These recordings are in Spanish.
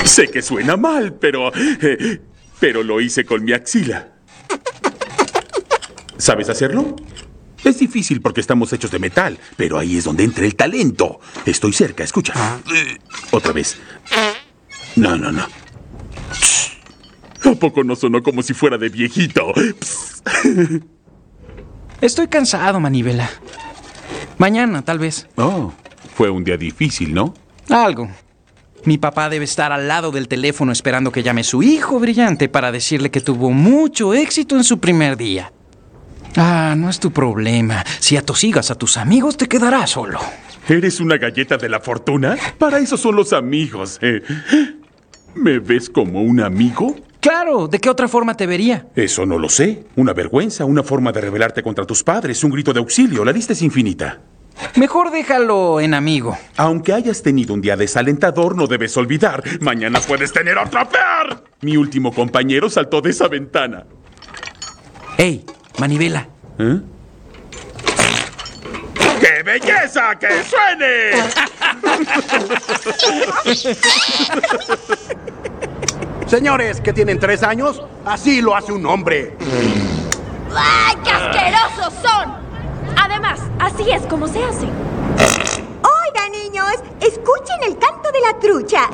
Sé que suena mal, pero lo hice con mi axila. ¿Sabes hacerlo? Es difícil porque estamos hechos de metal, pero ahí es donde entra el talento. Estoy cerca, escucha. Otra vez. No. ¿A poco no sonó como si fuera de viejito? Estoy cansado, Manivela. Mañana, tal vez. Oh, fue un día difícil, ¿no? Algo. Mi papá debe estar al lado del teléfono esperando que llame su hijo brillante para decirle que tuvo mucho éxito en su primer día. No es tu problema. Si atosigas a tus amigos, te quedarás solo. ¿Eres una galleta de la fortuna? Para eso son los amigos. ¿Me ves como un amigo? Claro, ¿de qué otra forma te vería? Eso no lo sé. Una vergüenza, una forma de rebelarte contra tus padres, un grito de auxilio. La lista es infinita. Mejor déjalo en amigo. Aunque hayas tenido un día desalentador, no debes olvidar. Mañana puedes tener otro peor. Mi último compañero saltó de esa ventana. ¡Ey, Manivela! ¿Eh? ¡Qué belleza! ¡Que suene! Señores que tienen 3 años, así lo hace un hombre. ¡Ay, qué asquerosos son! Además, así es como se hace. Oigan, niños, escuchen el canto de la trucha.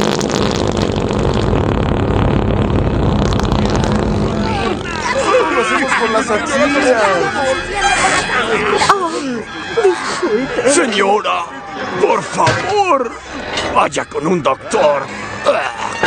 Lo hacemos con las axilas. Disculpe. Señora, por favor, vaya con un doctor.